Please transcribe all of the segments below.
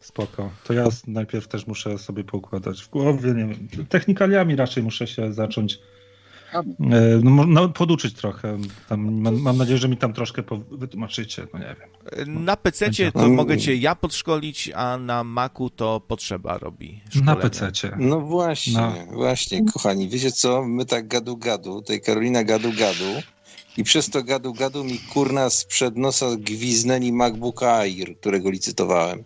Spoko. To ja najpierw też muszę sobie poukładać w głowie, nie wiem, technikaliami raczej muszę się zacząć poduczyć trochę. Tam, mam nadzieję, że mi tam troszkę wytłumaczycie, no nie wiem. Na PC-cie to mogę cię ja podszkolić, a na Macu to Potrzeba robi szkolenia. Na PC-cie. No właśnie, kochani, wiecie co, my tak gadu, tutaj Karolina gadu i przez to gadu mi kurna sprzed nosa gwiznęli MacBooka Air, którego licytowałem.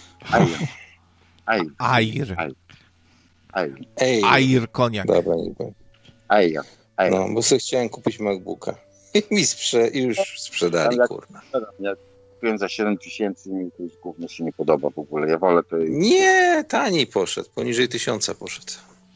Air koniak. Dobra, nie powiem. No, bo sobie chciałem kupić MacBooka. I mi już sprzedali, kurna. Ja kupiłem za 7 000 i mi to już gówno się nie podoba w ogóle. Ja wolę to... Nie, taniej poszedł. Poniżej 1000 poszedł.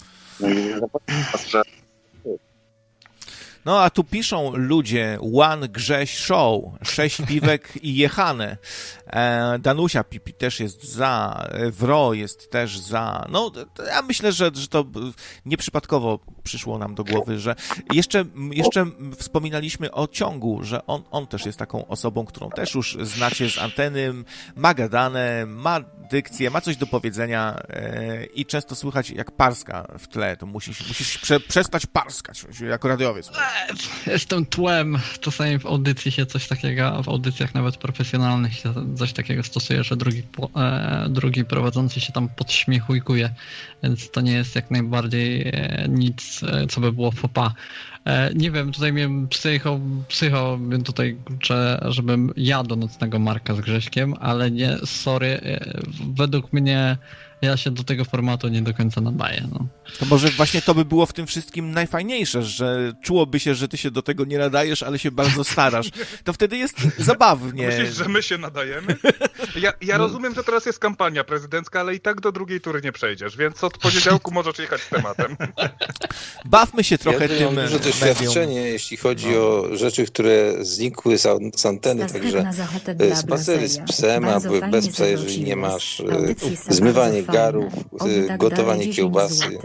No a tu piszą ludzie, One Grześ Show, 6 piwek i jechane. Danusia Pipi też jest za, Wro jest też za. No ja myślę, że to nieprzypadkowo przyszło nam do głowy, że jeszcze wspominaliśmy o Ciągu, że on też jest taką osobą, którą też już znacie z anteny, ma gadane, ma dykcję, ma coś do powiedzenia i często słychać jak parska w tle, to musisz przestać parskać jako radiowiec. Jestem tłem. Czasami w audycji się coś takiego, w audycjach nawet profesjonalnych się coś takiego stosuje, że drugi prowadzący się tam podśmiechujkuje, więc to nie jest jak najbardziej nic, co by było faux pas. Nie wiem, tutaj miałem psycho tutaj, żebym ja do Nocnego Marka z Grześkiem, ale nie, sorry, według mnie ja się do tego formatu nie do końca nadaję. No. To może właśnie to by było w tym wszystkim najfajniejsze, że czułoby się, że ty się do tego nie nadajesz, ale się bardzo starasz. To wtedy jest zabawnie. Myślisz, że my się nadajemy? Ja rozumiem, że teraz jest kampania prezydencka, ale i tak do drugiej tury nie przejdziesz, więc od poniedziałku możesz jechać z tematem. Bawmy się trochę tym medium. Mam duże doświadczenie, jeśli chodzi o rzeczy, które znikły z anteny, także spacery z psem, albo bez psa, jeżeli nie masz, zmywanie garów, gotowanie kiełbasy.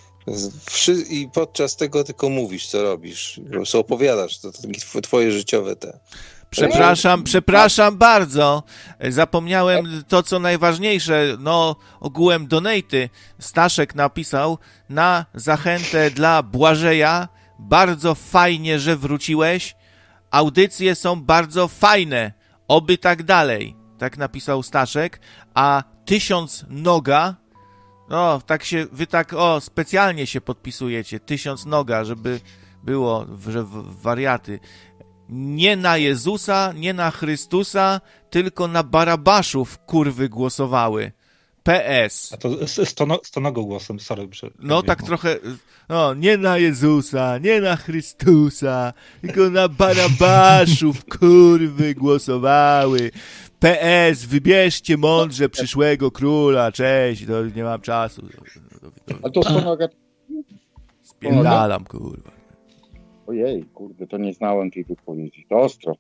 I podczas tego tylko mówisz, co robisz. Po prostu opowiadasz, to twoje życiowe te. Przepraszam bardzo. Zapomniałem to, co najważniejsze. No, ogółem donaty. Staszek napisał na zachętę dla Błażeja. Bardzo fajnie, że wróciłeś. Audycje są bardzo fajne. Oby tak dalej. Tak napisał Staszek. A 1000 noga. No, wy specjalnie się podpisujecie. 1000 noga, żeby było, że wariaty. Nie na Jezusa, nie na Chrystusa, tylko na Barabaszów kurwy głosowały. PS. A to stonogą głosem, sorry. No tak trochę, nie na Jezusa, nie na Chrystusa, tylko na Barabaszów kurwy głosowały. PS, wybierzcie mądrze przyszłego króla, cześć, to nie mam czasu. A to stonoga... Spierdalam, kurwa. Ojej, kurde, to nie znałem tej wypowiedzi. To ostro.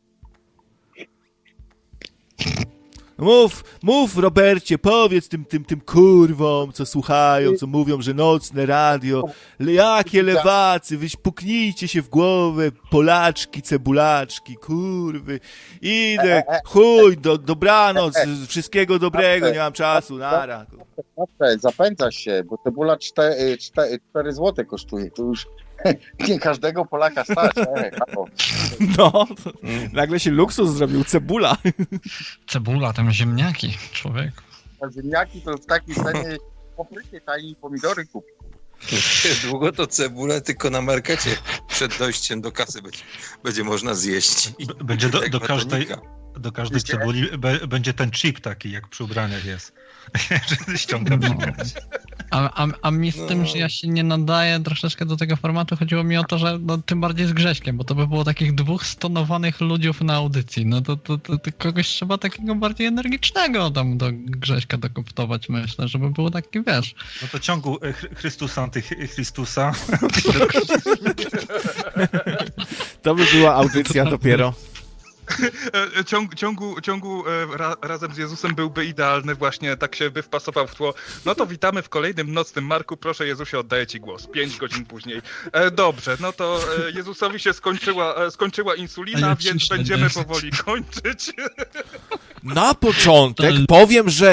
Mów, Robercie, powiedz tym kurwom, co słuchają, co mówią, że nocne radio, jakie lewacy, puknijcie się w głowę, Polaczki, cebulaczki, kurwy, idę, chuj, dobranoc, wszystkiego dobrego, nie mam czasu, nara. Zapędzasz się, bo cebula 4 złote kosztuje, to już nie każdego Polaka stać. No, nagle się luksus zrobił, cebula. Cebula, tam ziemniaki, człowieku. A ziemniaki to w takiej cenie poprycie taniej i pomidory kupi. Długo to cebulę tylko na markecie przed dojściem do kasy będzie można zjeść. Będzie do każdej cebuli będzie ten chip taki, jak przy ubraniach jest. Ściągam A mi z tym, że ja się nie nadaję troszeczkę do tego formatu, chodziło mi o to, że tym bardziej z Grześkiem, bo to by było takich 2 stonowanych ludziów na audycji. No to kogoś trzeba takiego bardziej energicznego tam do Grześka dokoptować, myślę, żeby było taki, wiesz. No to ciągu Chrystusa, antychrystusa. To by była audycja dopiero. Ciągu razem z Jezusem byłby idealny, właśnie tak się by wpasował w tło. No to witamy w kolejnym Nocnym Marku, proszę Jezusie, oddaję ci głos. 5 godzin później. Dobrze, no to Jezusowi się skończyła insulina, więc będziemy powoli kończyć. Na początek powiem, że